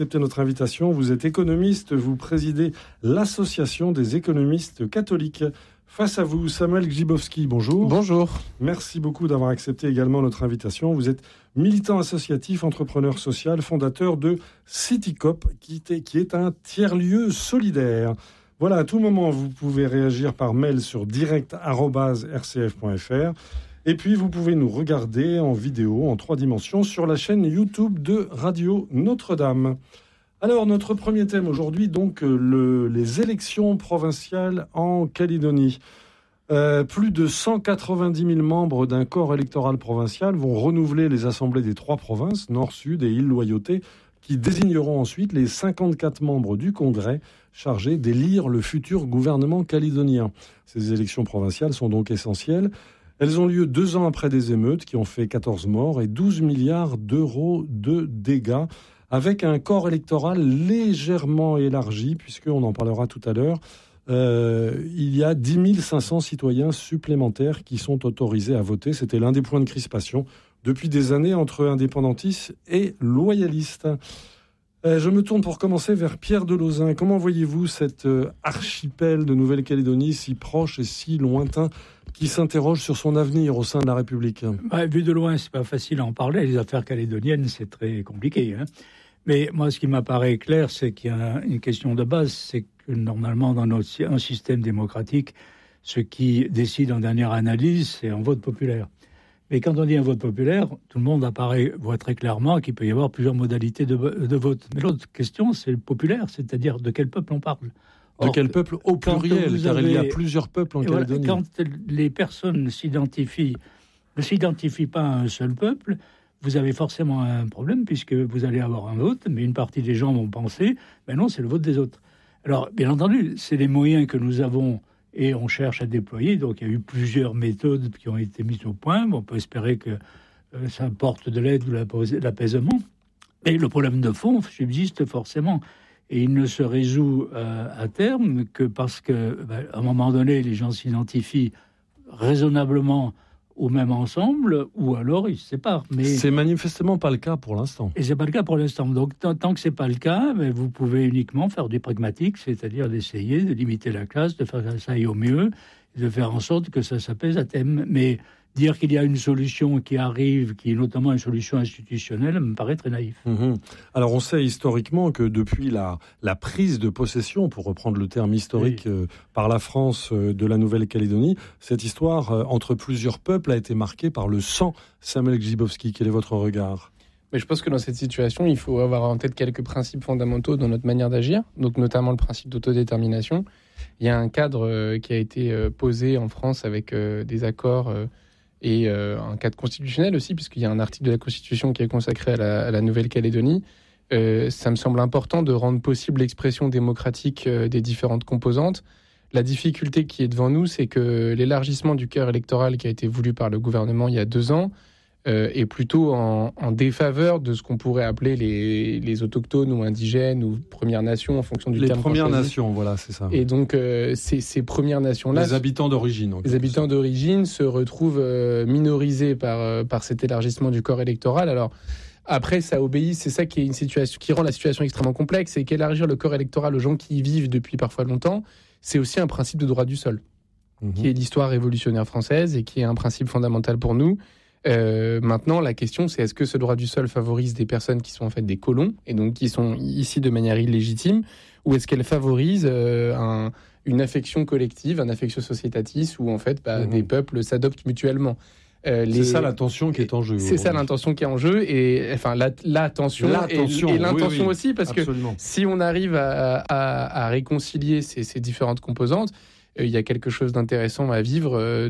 Acceptez notre invitation. Vous êtes économiste, vous présidez l'Association des économistes catholiques. Face à vous, Samuel Grzybowski, bonjour. Bonjour. Merci beaucoup d'avoir accepté également notre invitation. Vous êtes militant associatif, entrepreneur social, fondateur de Citycoop, qui est un tiers-lieu solidaire. Voilà, à tout moment, vous pouvez réagir par mail sur direct@rcf.fr. Et puis, vous pouvez nous regarder en vidéo, en 3 dimensions, sur la chaîne YouTube de Radio Notre-Dame. Alors, notre premier thème aujourd'hui, donc, les élections provinciales en Calédonie. Plus de 190 000 membres d'un corps électoral provincial vont renouveler les assemblées des 3 provinces, Nord, Sud et Île-Loyauté, qui désigneront ensuite les 54 membres du Congrès chargés d'élire le futur gouvernement calédonien. Ces élections provinciales sont donc essentielles. Elles ont lieu 2 ans après des émeutes qui ont fait 14 morts et 12 milliards d'euros de dégâts, avec un corps électoral légèrement élargi, puisqu'on en parlera tout à l'heure. Il y a 10 500 citoyens supplémentaires qui sont autorisés à voter. C'était l'un des points de crispation depuis des années entre indépendantistes et loyalistes. Je me tourne pour commencer vers Pierre Delauzin. Comment voyez-vous cet archipel de Nouvelle-Calédonie si proche et si lointain qui s'interroge sur son avenir au sein de la République ? Vu de loin, c'est pas facile à en parler. Les affaires calédoniennes, c'est très compliqué. Mais moi, ce qui m'apparaît clair, c'est qu'il y a une question de base, c'est que normalement, dans un système démocratique, ce qui décide en dernière analyse, c'est un vote populaire. Mais quand on dit un vote populaire, tout le monde voit très clairement qu'il peut y avoir plusieurs modalités de vote. Mais l'autre question, c'est le populaire, c'est-à-dire de quel peuple on parle. De quel peuple au pluriel, car il y a plusieurs peuples en Calédonie. Quand les personnes ne s'identifient pas à un seul peuple, vous avez forcément un problème, puisque vous allez avoir un vote, mais une partie des gens vont penser, ben non, c'est le vote des autres. Alors, bien entendu, c'est les moyens que nous avons et on cherche à déployer. Donc, il y a eu plusieurs méthodes qui ont été mises au point. On peut espérer que ça apporte de l'aide ou l'apaisement. Mais le problème de fond subsiste forcément. Et il ne se résout à terme que parce qu'à un moment donné, les gens s'identifient raisonnablement au même ensemble, ou alors ils se séparent. Mais c'est manifestement pas le cas pour l'instant. Et c'est pas le cas pour l'instant. Donc tant que c'est pas le cas, vous pouvez uniquement faire du pragmatique, c'est-à-dire d'essayer de limiter la classe, de faire ça au mieux, de faire en sorte que ça s'apaise à thème. Mais dire qu'il y a une solution qui arrive, qui est notamment une solution institutionnelle, me paraît très naïf. Alors on sait historiquement que depuis la prise de possession, pour reprendre le terme historique, par la France de la Nouvelle-Calédonie, cette histoire entre plusieurs peuples a été marquée par le sang. Samuel Grzybowski, quel est votre regard ? Mais je pense que dans cette situation, il faut avoir en tête quelques principes fondamentaux dans notre manière d'agir, donc notamment le principe d'autodétermination. Il y a un cadre qui a été posé en France avec des accords et un cadre constitutionnel aussi, puisqu'il y a un article de la Constitution qui est consacré à la Nouvelle-Calédonie. Ça me semble important de rendre possible l'expression démocratique des différentes composantes. La difficulté qui est devant nous, c'est que l'élargissement du corps électoral qui a été voulu par le gouvernement il y a 2 ans est plutôt en défaveur de ce qu'on pourrait appeler les autochtones ou indigènes ou Premières Nations en fonction du terme. Les Premières Nations, voilà, c'est ça. Et donc, ces Premières Nations-là... Les habitants d'origine. Les habitants d'origine se retrouvent minorisés par cet élargissement du corps électoral. Alors, après, ça obéit, c'est ça qui est une situation qui rend la situation extrêmement complexe, c'est qu'élargir le corps électoral aux gens qui y vivent depuis parfois longtemps, c'est aussi un principe de droit du sol, qui est l'histoire révolutionnaire française et qui est un principe fondamental pour nous. Maintenant, la question, c'est est-ce que ce droit du sol favorise des personnes qui sont en fait des colons et donc qui sont ici de manière illégitime, ou est-ce qu'elle favorise une affection collective, un affectio societatis, où en fait des peuples s'adoptent mutuellement. C'est ça la tension qui est en jeu. C'est ça l'intention qui est en jeu, et enfin la tension et l'intention aussi, parce absolument. Que si on arrive à réconcilier ces différentes composantes, il y a quelque chose d'intéressant à vivre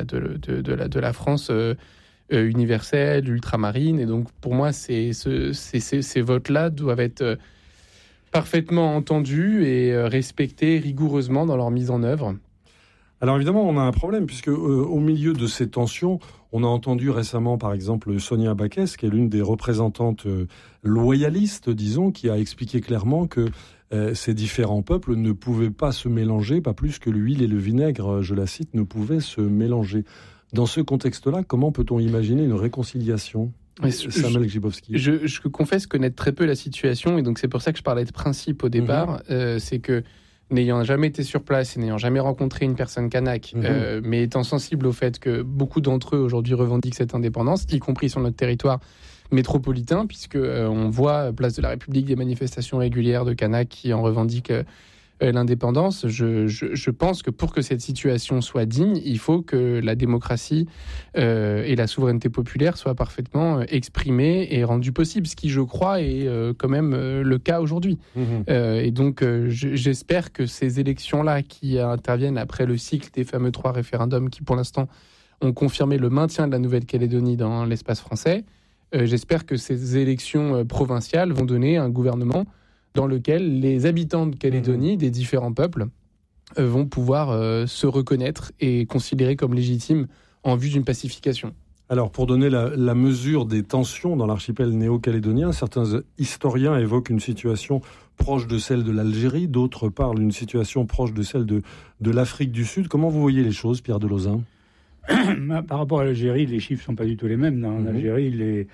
de la France universelle, ultramarine. Et donc pour moi, ces votes-là doivent être parfaitement entendus et respectés rigoureusement dans leur mise en œuvre. Alors évidemment, on a un problème, puisque au milieu de ces tensions, on a entendu récemment, par exemple, Sonia Backès, qui est l'une des représentantes loyalistes, disons, qui a expliqué clairement que ces différents peuples ne pouvaient pas se mélanger, pas plus que l'huile et le vinaigre, je la cite, ne pouvaient se mélanger. Dans ce contexte-là, comment peut-on imaginer une réconciliation ? Samuel Grzybowski. Je confesse connaître très peu la situation, et donc c'est pour ça que je parlais de principe au départ. C'est que n'ayant jamais été sur place et n'ayant jamais rencontré une personne kanak, mais étant sensible au fait que beaucoup d'entre eux aujourd'hui revendiquent cette indépendance, y compris sur notre territoire métropolitain, puisque on voit place de la République des manifestations régulières de kanak qui en revendiquent l'indépendance. Je pense que pour que cette situation soit digne, il faut que la démocratie et la souveraineté populaire soient parfaitement exprimées et rendues possibles, ce qui, je crois, est quand même le cas aujourd'hui. Et donc, j'espère que ces élections-là qui interviennent après le cycle des fameux 3 référendums qui, pour l'instant, ont confirmé le maintien de la Nouvelle-Calédonie dans l'espace français, j'espère que ces élections provinciales vont donner un gouvernement dans lequel les habitants de Calédonie, des différents peuples, vont pouvoir se reconnaître et considérer comme légitimes en vue d'une pacification. Alors, pour donner la mesure des tensions dans l'archipel néo-calédonien, certains historiens évoquent une situation proche de celle de l'Algérie, d'autres parlent d'une situation proche de celle de l'Afrique du Sud. Comment vous voyez les choses, Pierre Delozin ? Par rapport à l'Algérie, les chiffres ne sont pas du tout les mêmes. En Algérie,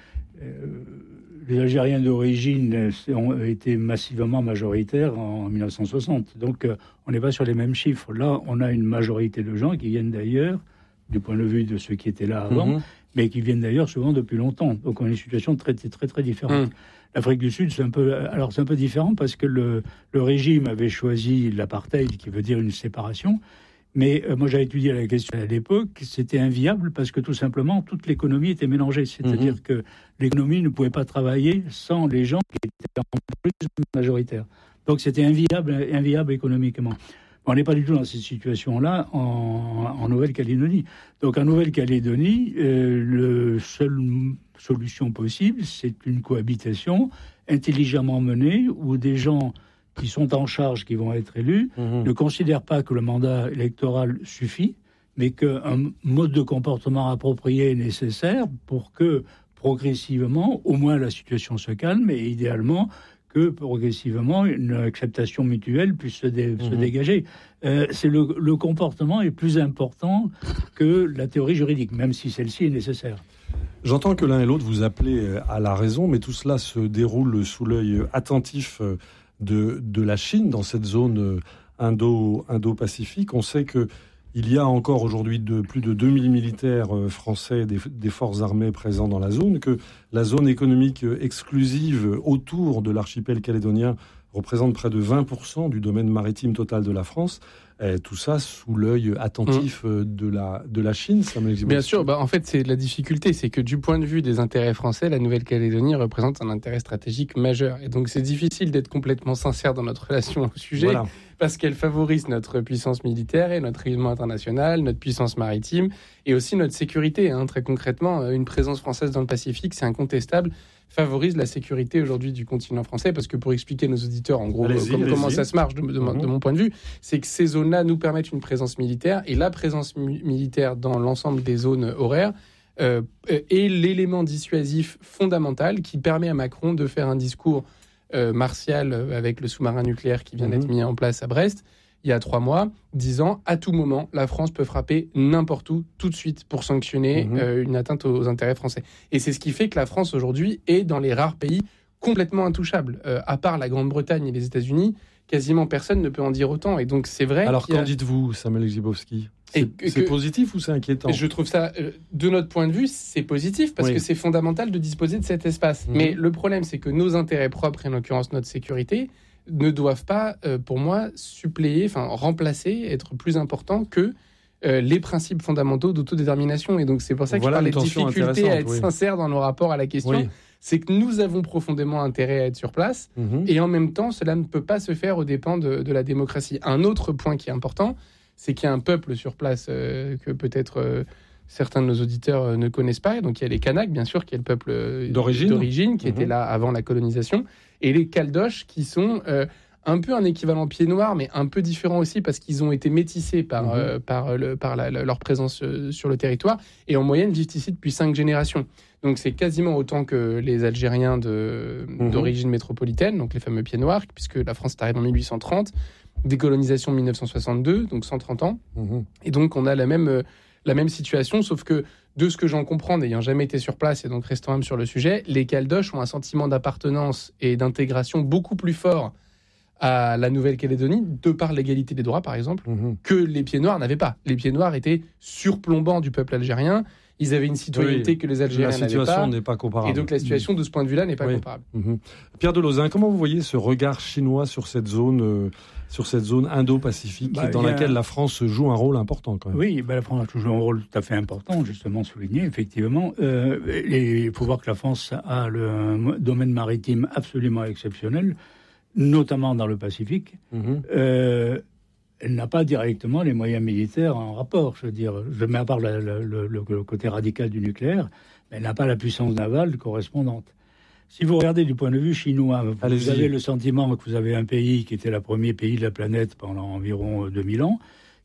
les Algériens d'origine ont été massivement majoritaires en 1960. Donc, on n'est pas sur les mêmes chiffres. Là, on a une majorité de gens qui viennent d'ailleurs, du point de vue de ceux qui étaient là avant, mais qui viennent d'ailleurs souvent depuis longtemps. Donc, on a une situation très, très, très différente. L'Afrique du Sud, c'est un peu différent parce que le régime avait choisi l'apartheid, qui veut dire une séparation. Mais moi, j'avais étudié la question à l'époque, c'était inviable parce que tout simplement, toute l'économie était mélangée. C'est-à-dire que l'économie ne pouvait pas travailler sans les gens qui étaient en plus majoritaires. Donc, c'était inviable économiquement. On n'est pas du tout dans cette situation-là en Nouvelle-Calédonie. Donc, en Nouvelle-Calédonie, la seule solution possible, c'est une cohabitation intelligemment menée où des gens qui sont en charge, qui vont être élus, ne considèrent pas que le mandat électoral suffit, mais qu'un mode de comportement approprié est nécessaire pour que, progressivement, au moins la situation se calme, et idéalement, que, progressivement, une acceptation mutuelle puisse se dégager. Le comportement est plus important que la théorie juridique, même si celle-ci est nécessaire. J'entends que l'un et l'autre vous appelez à la raison, mais tout cela se déroule sous l'œil attentif de la Chine dans cette zone Indo-Pacifique. On sait qu'il y a encore aujourd'hui plus de 2000 militaires français des forces armées présents dans la zone, que la zone économique exclusive autour de l'archipel calédonien représente près de 20% du domaine maritime total de la France. Tout ça sous l'œil attentif de la Chine, Samuel Grzybowski. Bien sûr, en fait, c'est la difficulté, c'est que du point de vue des intérêts français, la Nouvelle-Calédonie représente un intérêt stratégique majeur. Et donc, c'est difficile d'être complètement sincère dans notre relation au sujet, parce qu'elle favorise notre puissance militaire et notre rayonnement international, notre puissance maritime, et aussi notre sécurité. Très concrètement, une présence française dans le Pacifique, c'est incontestable, favorise la sécurité aujourd'hui du continent français, parce que pour expliquer nos auditeurs, en gros, comment ça se marche de mon point de vue, c'est que ces zones-là nous permettent une présence militaire, et la présence militaire dans l'ensemble des zones horaires est l'élément dissuasif fondamental qui permet à Macron de faire un discours martial avec le sous-marin nucléaire qui vient d'être mis en place à Brest il y a 3 mois, disant à tout moment, la France peut frapper n'importe où, tout de suite, pour sanctionner une atteinte aux intérêts français. Et c'est ce qui fait que la France, aujourd'hui, est dans les rares pays complètement intouchables. À part la Grande-Bretagne et les États-Unis, quasiment personne ne peut en dire autant. Et donc, c'est vrai. Alors, qu'en dites-vous, Samuel Grzybowski ? C'est positif ou c'est inquiétant ? Je trouve ça, de notre point de vue, c'est positif parce que c'est fondamental de disposer de cet espace. Mais le problème, c'est que nos intérêts propres, et en l'occurrence notre sécurité, ne doivent pas, pour moi, remplacer, être plus importants que les principes fondamentaux d'autodétermination. Et donc, c'est pour ça que je parlais de difficulté à être sincère dans nos rapports à la question. C'est que nous avons profondément intérêt à être sur place, et en même temps, cela ne peut pas se faire aux dépens de la démocratie. Un autre point qui est important, c'est qu'il y a un peuple sur place que peut-être certains de nos auditeurs ne connaissent pas. Donc, il y a les Kanaks, bien sûr, qui est le peuple d'origine qui était là avant la colonisation, et les Caldoches, qui sont un peu un équivalent pied noir, mais un peu différent aussi, parce qu'ils ont été métissés par leur présence sur le territoire, et en moyenne vivent ici depuis 5 générations. Donc, c'est quasiment autant que les Algériens d'origine métropolitaine, donc les fameux pieds noirs, puisque la France est arrivée en 1830, décolonisation en 1962, donc 130 ans. Et donc, on a la même situation, sauf que de ce que j'en comprends, n'ayant jamais été sur place et donc restant même sur le sujet, les Caldoches ont un sentiment d'appartenance et d'intégration beaucoup plus fort à la Nouvelle-Calédonie, de par l'égalité des droits, par exemple, que les Pieds-Noirs n'avaient pas. Les Pieds-Noirs étaient surplombants du peuple algérien. Ils avaient une citoyenneté que les Algériens n'avaient pas. La situation n'est pas comparable. Et donc la situation, de ce point de vue-là, n'est pas comparable. Pierre Delozin, comment vous voyez ce regard chinois sur cette zone Indo-Pacifique dans laquelle la France joue un rôle important quand même? Oui, la France joue un rôle tout à fait important, justement souligné, effectivement. Il faut voir que la France a un domaine maritime absolument exceptionnel, notamment dans le Pacifique. Elle n'a pas directement les moyens militaires en rapport, je veux dire. Je mets à part le côté radical du nucléaire, mais elle n'a pas la puissance navale correspondante. Si vous regardez du point de vue chinois, vous avez le sentiment que vous avez un pays qui était le premier pays de la planète pendant environ 2000 ans.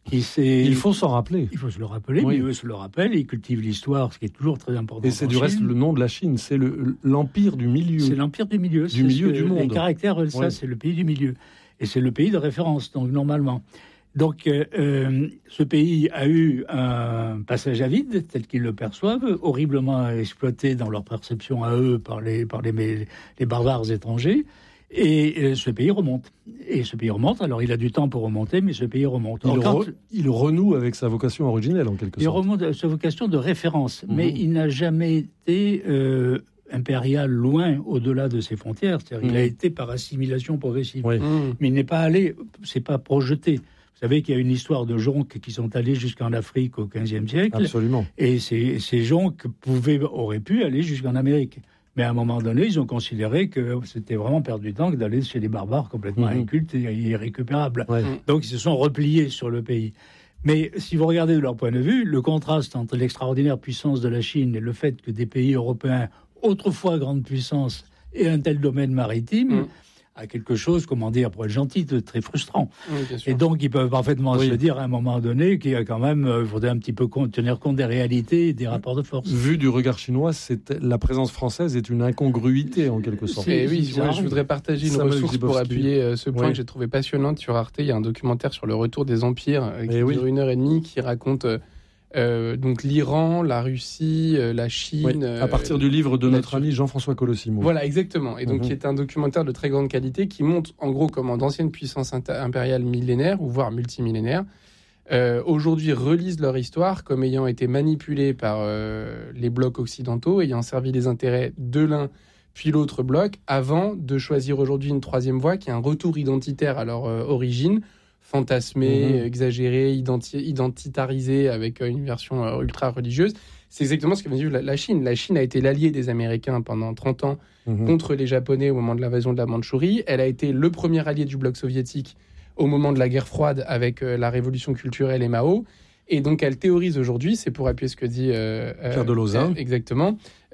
Il faut s'en rappeler. Il faut se le rappeler, mais eux se le rappellent, ils cultivent l'histoire, ce qui est toujours très important. Et c'est du reste le nom de la Chine, c'est l'empire du milieu. C'est l'empire du milieu. Du milieu du monde. Les caractères, c'est le pays du milieu. Et c'est le pays de référence, donc normalement. Donc, ce pays a eu un passage à vide, tel qu'ils le perçoivent, horriblement exploité dans leur perception à eux par les barbares étrangers. Et ce pays remonte. Alors il a du temps pour remonter, mais ce pays remonte. Il renoue avec sa vocation originelle, en quelque sorte. Il remonte avec sa vocation de référence, mais il n'a jamais été impérial loin au-delà de ses frontières. C'est-à-dire il a été par assimilation progressive. Mais il n'est pas allé, c'est pas projeté. Vous savez qu'il y a une histoire de jonques qui sont allés jusqu'en Afrique au XVe siècle. Absolument. Et ces jonques auraient pu aller jusqu'en Amérique. Mais à un moment donné, ils ont considéré que c'était vraiment perdre du temps que d'aller chez des barbares complètement incultes et irrécupérables. Donc ils se sont repliés sur le pays. Mais si vous regardez de leur point de vue, le contraste entre l'extraordinaire puissance de la Chine et le fait que des pays européens, autrefois grande puissance, aient un tel domaine maritime, a quelque chose, comment dire, pour être gentil, de très frustrant. Et donc, ils peuvent parfaitement se dire à un moment donné qu'il y a quand même, il faudrait un petit peu tenir compte des réalités et des rapports de force. Vu du regard chinois, la présence française est une incongruité en quelque sorte. Et oui, moi, je voudrais partager une ressource pour appuyer ce point que j'ai trouvé passionnant sur Arte. Il y a un documentaire sur le retour des empires qui dure 1h30 qui raconte donc l'Iran, la Russie, la Chine. À partir du livre de notre ami Jean-François Colosimo. Voilà, exactement. Et donc, qui est un documentaire de très grande qualité qui montre en gros comment d'anciennes puissances impériales millénaires, ou voire multimillénaires, aujourd'hui relisent leur histoire comme ayant été manipulées par les blocs occidentaux, ayant servi les intérêts de l'un puis l'autre bloc, avant de choisir aujourd'hui une troisième voie qui est un retour identitaire à leur origine, fantasmé, exagéré, identitarisé avec une version ultra-religieuse. C'est exactement ce que vient de dire la Chine. La Chine a été l'allié des Américains pendant 30 ans contre les Japonais au moment de l'invasion de la Mandchourie. Elle a été le premier allié du bloc soviétique au moment de la guerre froide avec la révolution culturelle et Mao. Et donc, elle théorise aujourd'hui, c'est pour appuyer ce que dit Pierre Delozin, exactement,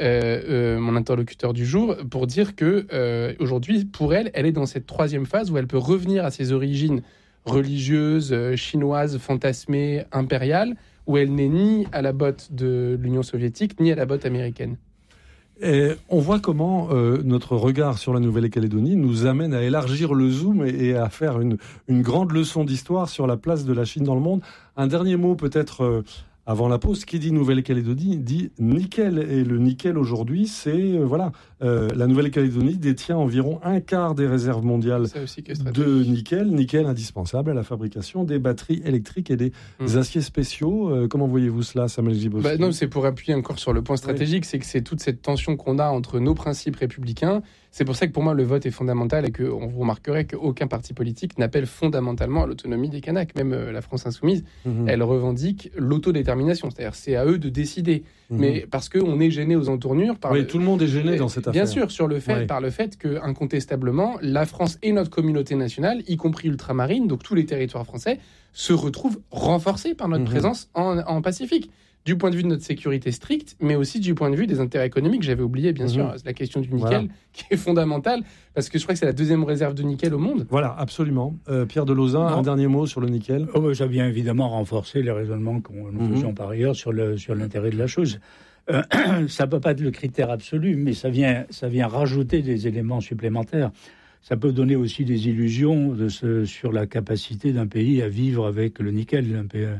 mon interlocuteur du jour, pour dire que aujourd'hui, pour elle, elle est dans cette troisième phase où elle peut revenir à ses origines religieuse, chinoise, fantasmée, impériale, où elle n'est ni à la botte de l'Union soviétique, ni à la botte américaine. Et on voit comment notre regard sur la Nouvelle-Calédonie nous amène à élargir le zoom et à faire une grande leçon d'histoire sur la place de la Chine dans le monde. Un dernier mot peut-être avant la pause. Qui dit Nouvelle-Calédonie dit nickel. Et le nickel aujourd'hui, c'est la Nouvelle-Calédonie détient environ un quart des réserves mondiales de nickel indispensable à la fabrication des batteries électriques et des aciers spéciaux. Comment voyez-vous cela, Samuel Zibowski? Non, c'est pour appuyer encore sur le point stratégique, c'est que c'est toute cette tension qu'on a entre nos principes républicains. C'est pour ça que pour moi le vote est fondamental et qu'on vous remarquerait qu'aucun parti politique n'appelle fondamentalement à l'autonomie des Kanaks. Même la France Insoumise, elle revendique l'autodétermination, c'est-à-dire c'est à eux de décider. Mais parce qu'on est gêné aux entournures. Tout le monde est gêné dans cette affaire. Bien sûr, par le fait que, incontestablement, la France et notre communauté nationale, y compris ultramarine, donc tous les territoires français, se retrouvent renforcés par notre présence en Pacifique. Du point de vue de notre sécurité stricte, mais aussi du point de vue des intérêts économiques. J'avais oublié, bien sûr, la question du nickel, qui est fondamentale, parce que je crois que c'est la deuxième réserve de nickel au monde. Voilà, absolument. Pierre Delozin, un dernier mot sur le nickel. Ça vient évidemment renforcer les raisonnements que nous faisions par ailleurs sur l'intérêt de la chose. Ça ne peut pas être le critère absolu, mais ça vient rajouter des éléments supplémentaires. Ça peut donner aussi des illusions sur la capacité d'un pays à vivre avec le nickel.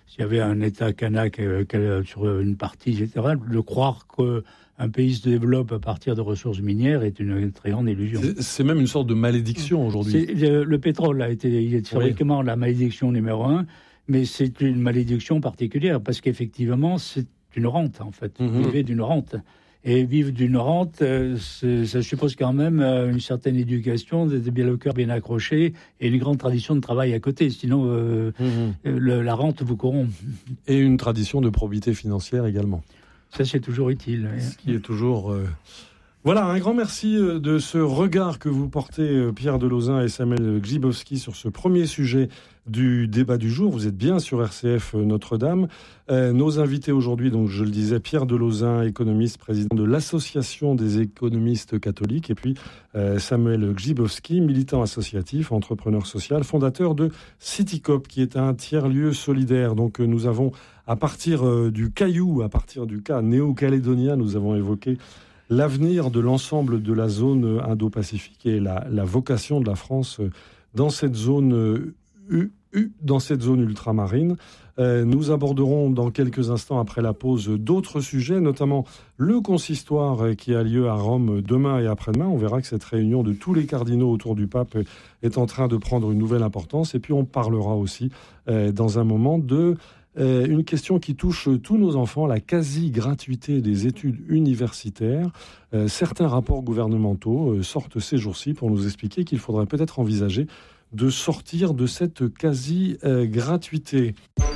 s'il y avait un État kanak sur une partie, etc., de croire qu'un pays se développe à partir de ressources minières est une très grande illusion. C'est même une sorte de malédiction aujourd'hui. Le pétrole il est historiquement la malédiction numéro 1, mais c'est une malédiction particulière, parce qu'effectivement, c'est une rente, en fait. Vous vivez d'une rente. Et vivre d'une rente, ça suppose quand même une certaine éducation, le cœur bien accroché et une grande tradition de travail à côté. Sinon, la rente vous corrompt. Et une tradition de probité financière également. Ça, c'est toujours utile. Ce qui est toujours... Voilà, un grand merci de ce regard que vous portez, Pierre Delauzin et Samuel Grzybowski, sur ce premier sujet du débat du jour. Vous êtes bien sur RCF Notre-Dame. Nos invités aujourd'hui, donc je le disais, Pierre Delauzin, économiste, président de l'Association des économistes catholiques, et puis Samuel Grzybowski, militant associatif, entrepreneur social, fondateur de CityCoop, qui est un tiers-lieu solidaire. Donc nous avons, à partir du caillou, à partir du cas néo-calédonien, nous avons évoqué l'avenir de l'ensemble de la zone Indo-Pacifique et la vocation de la France dans cette zone ultramarine. Nous aborderons dans quelques instants après la pause d'autres sujets, notamment le consistoire qui a lieu à Rome demain et après-demain. On verra que cette réunion de tous les cardinaux autour du pape est en train de prendre une nouvelle importance. Et puis on parlera aussi dans un moment de une question qui touche tous nos enfants, la quasi-gratuité des études universitaires. Certains rapports gouvernementaux sortent ces jours-ci pour nous expliquer qu'il faudrait peut-être envisager de sortir de cette quasi-gratuité.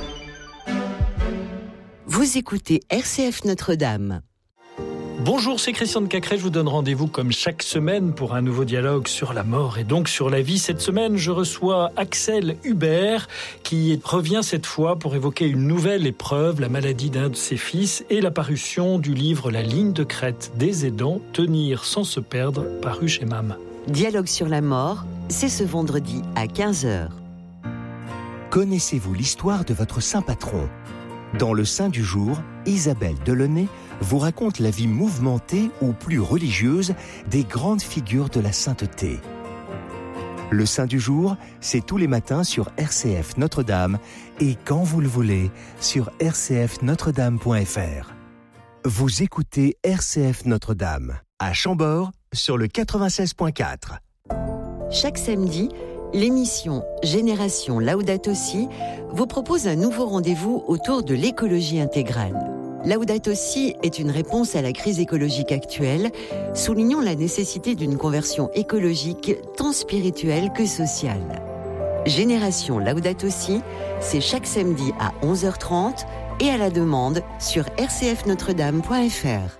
Vous écoutez RCF Notre-Dame. Bonjour, c'est Christian de Cacré. Je vous donne rendez-vous comme chaque semaine pour un nouveau dialogue sur la mort et donc sur la vie. Cette semaine, je reçois Axel Hubert qui revient cette fois pour évoquer une nouvelle épreuve, la maladie d'un de ses fils et la parution du livre La ligne de crête des aidants, tenir sans se perdre, paru chez MAM. Dialogue sur la mort, c'est ce vendredi à 15h. Connaissez-vous l'histoire de votre saint patron ? Dans le Saint du jour, Isabelle Delaunay vous raconte la vie mouvementée ou plus religieuse des grandes figures de la sainteté. Le Saint du jour, c'est tous les matins sur RCF Notre-Dame et quand vous le voulez sur rcfnotredame.fr. Vous écoutez RCF Notre-Dame à Chambord sur le 96.4. Chaque samedi, l'émission Génération Laudato Si vous propose un nouveau rendez-vous autour de l'écologie intégrale. Laudato Si est une réponse à la crise écologique actuelle, soulignant la nécessité d'une conversion écologique tant spirituelle que sociale. Génération Laudato Si, c'est chaque samedi à 11h30 et à la demande sur rcfnotredame.fr.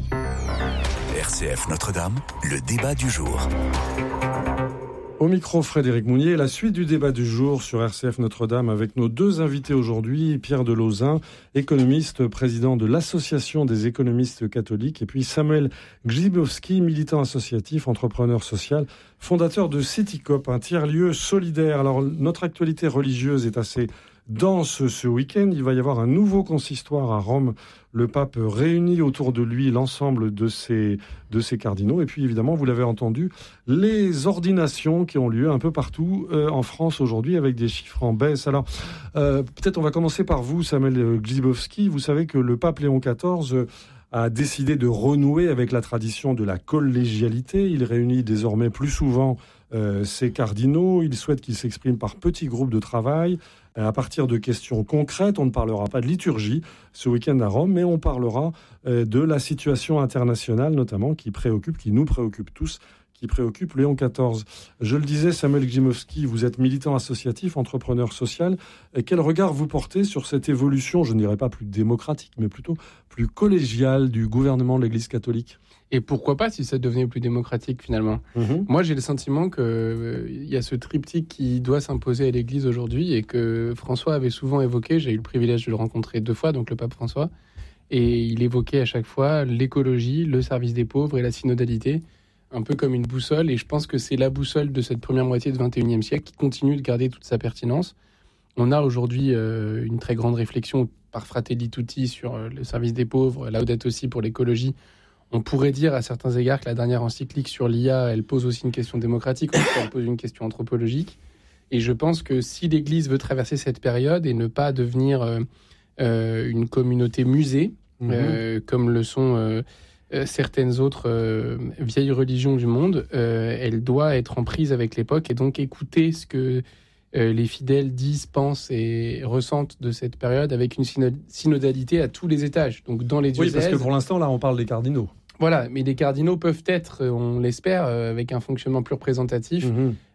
RCF Notre-Dame, le débat du jour. Au micro, Frédéric Mounier, la suite du débat du jour sur RCF Notre-Dame avec nos deux invités aujourd'hui, Pierre Delauzin, économiste, président de l'Association des économistes catholiques, et puis Samuel Grzybowski, militant associatif, entrepreneur social, fondateur de CityCoop, un tiers-lieu solidaire. Alors, notre actualité religieuse est assez dense ce week-end. Il va y avoir un nouveau consistoire à Rome. Le pape réunit autour de lui l'ensemble de ses cardinaux. Et puis, évidemment, vous l'avez entendu, les ordinations qui ont lieu un peu partout en France aujourd'hui avec des chiffres en baisse. Alors, peut-être on va commencer par vous, Samuel Grzybowski. Vous savez que le pape Léon XIV a décidé de renouer avec la tradition de la collégialité. Il réunit désormais plus souvent ses cardinaux. Il souhaite qu'ils s'expriment par petits groupes de travail, à partir de questions concrètes. On ne parlera pas de liturgie ce week-end à Rome, mais on parlera de la situation internationale, notamment, qui nous préoccupe tous, qui préoccupe Léon XIV. Je le disais, Samuel Grzybowski, vous êtes militant associatif, entrepreneur social. Quel regard vous portez sur cette évolution, je ne dirais pas plus démocratique, mais plutôt plus collégiale du gouvernement de l'Église catholique ? Et pourquoi pas si ça devenait plus démocratique finalement. Moi j'ai le sentiment qu'il y a ce triptyque qui doit s'imposer à l'Église aujourd'hui et que François avait souvent évoqué. J'ai eu le privilège de le rencontrer 2 fois, donc le pape François, et il évoquait à chaque fois l'écologie, le service des pauvres et la synodalité, un peu comme une boussole, et je pense que c'est la boussole de cette première moitié du XXIe siècle qui continue de garder toute sa pertinence. On a aujourd'hui une très grande réflexion par Fratelli Tutti sur le service des pauvres, Laudato Si pour l'écologie. On pourrait dire à certains égards que la dernière encyclique sur l'IA, elle pose aussi une question démocratique, en tout cas, elle pose une question anthropologique. Et je pense que si l'Église veut traverser cette période et ne pas devenir une communauté musée, comme le sont certaines autres vieilles religions du monde, elle doit être en prise avec l'époque et donc écouter ce que les fidèles disent, pensent et ressentent de cette période avec une synodalité à tous les étages. Donc dans les diocèses. Oui, parce que pour l'instant, là, on parle des cardinaux. Voilà, mais les cardinaux peuvent être, on l'espère, avec un fonctionnement plus représentatif,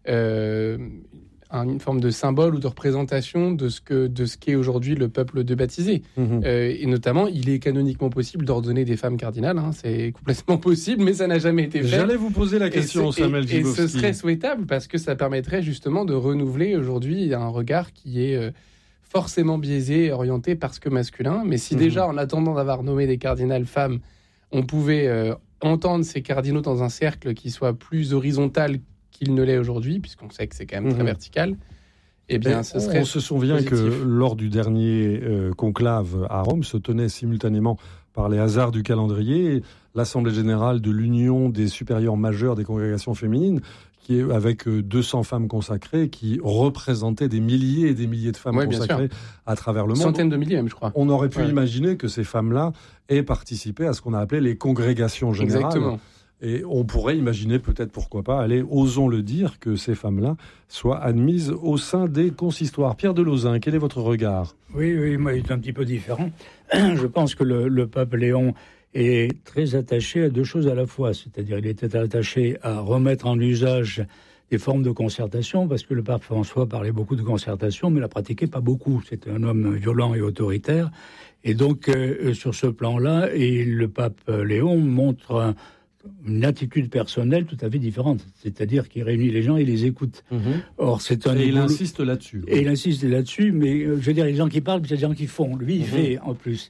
une forme de symbole ou de représentation de ce qu'est aujourd'hui le peuple de baptisés. Et notamment, il est canoniquement possible d'ordonner des femmes cardinales. C'est complètement possible, mais ça n'a jamais été fait. J'allais vous poser la question, Samuel Grzybowski. Et ce serait souhaitable parce que ça permettrait justement de renouveler aujourd'hui un regard qui est forcément biaisé, orienté parce que masculin. Mais si déjà, en attendant d'avoir nommé des cardinales femmes, on pouvait entendre ces cardinaux dans un cercle qui soit plus horizontal qu'il ne l'est aujourd'hui, puisqu'on sait que c'est quand même très vertical, eh bien, ce serait on se souvient positif. Que lors du dernier conclave à Rome, se tenait simultanément, par les hasards du calendrier, l'Assemblée générale de l'Union des supérieurs majeurs des congrégations féminines, qui est avec 200 femmes consacrées, qui représentaient des milliers et des milliers de femmes consacrées à travers le monde. Centaines de milliers même, je crois. On aurait pu imaginer que ces femmes-là aient participé à ce qu'on a appelé les congrégations générales. Exactement. Et on pourrait imaginer, peut-être pourquoi pas, osons le dire, que ces femmes-là soient admises au sein des consistoires. Pierre de Lauzun, quel est votre regard ? Oui, moi, il est un petit peu différent. Je pense que le pape Léon est très attaché à deux choses à la fois. C'est-à-dire, il était attaché à remettre en usage des formes de concertation, parce que le pape François parlait beaucoup de concertation, mais la pratiquait pas beaucoup. C'était un homme violent et autoritaire. Et donc, sur ce plan-là, et le pape Léon montre une attitude personnelle tout à fait différente, c'est-à-dire qu'il réunit les gens et les écoute. Or, c'est un il insiste là-dessus. Et il insiste là-dessus, mais je veux dire, les gens qui parlent, c'est les gens qui font. Lui, il fait en plus.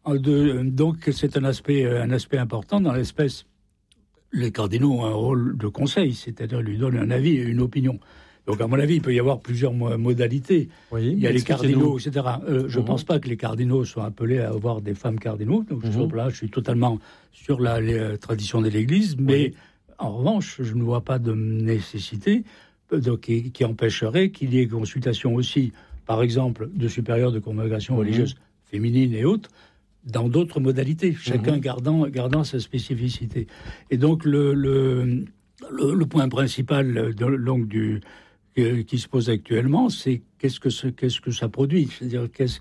Donc, c'est un aspect important dans l'espèce. Les cardinaux ont un rôle de conseil, c'est-à-dire lui donnent un avis et une opinion. Donc, à mon avis, il peut y avoir plusieurs modalités. Oui, il y a les cardinaux, etc. Je ne pense pas que les cardinaux soient appelés à avoir des femmes cardinaux. Donc, là, je suis totalement sur la tradition de l'Église. Mais, en revanche, je ne vois pas de nécessité qui empêcherait qu'il y ait consultation aussi, par exemple, de supérieurs de congrégations religieuses féminines et autres, dans d'autres modalités, chacun gardant sa spécificité. Et donc, le point principal qui se pose actuellement, c'est qu'est-ce que ça produit. C'est-à-dire, qu'est-ce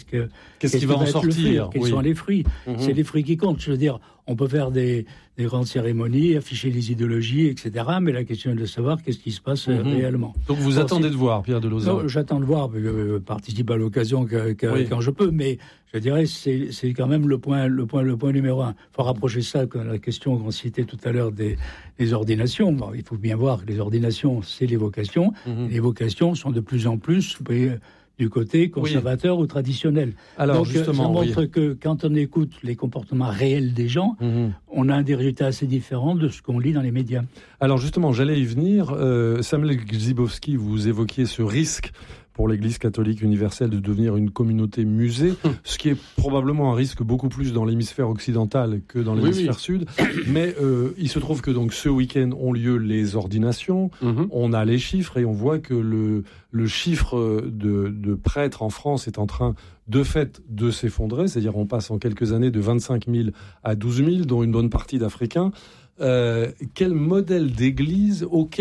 qui va en sortir. Quels sont les fruits. C'est les fruits qui comptent. Je veux dire, on peut faire des grandes cérémonies, afficher les idéologies, etc. Mais la question est de savoir qu'est-ce qui se passe réellement. Donc vous attendez de voir, Pierre de Lauzun. Non, j'attends de voir, je participe à l'occasion quand je peux, mais je dirais c'est quand même le point numéro un. Il faut rapprocher ça de la question qu'on citait tout à l'heure des ordinations. Bon, il faut bien voir que les ordinations, c'est les vocations. Les vocations sont de plus en plus du côté conservateur ou traditionnel. Alors, donc, justement, ça montre que quand on écoute les comportements réels des gens, on a des résultats assez différents de ce qu'on lit dans les médias. Alors justement, j'allais y venir. Samuel Grzybowski, vous évoquiez ce risque pour l'Église catholique universelle de devenir une communauté musée, ce qui est probablement un risque beaucoup plus dans l'hémisphère occidental que dans l'hémisphère sud. Mais il se trouve que donc ce week-end ont lieu les ordinations, on a les chiffres et on voit que le chiffre de prêtres en France est en train de fait de s'effondrer, c'est-à-dire on passe en quelques années de 25 000 à 12 000, dont une bonne partie d'Africains. Auquel modèle d'église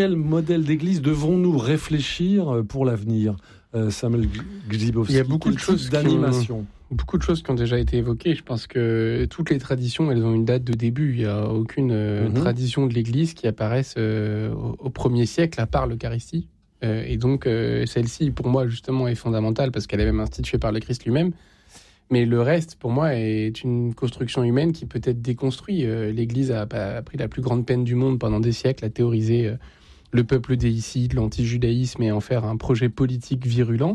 devons-nous réfléchir pour l'avenir, Samuel Grzybowski? Il y a beaucoup de choses d'animation. Beaucoup de choses qui ont déjà été évoquées. Je pense que toutes les traditions, elles ont une date de début. Il n'y a aucune tradition de l'Église qui apparaisse au 1er siècle, à part l'Eucharistie. Et donc, celle-ci, pour moi, justement, est fondamentale parce qu'elle est même instituée par le Christ lui-même. Mais le reste, pour moi, est une construction humaine qui peut être déconstruite. L'Église a pris la plus grande peine du monde pendant des siècles à théoriser le peuple déicide, l'antijudaïsme et en faire un projet politique virulent.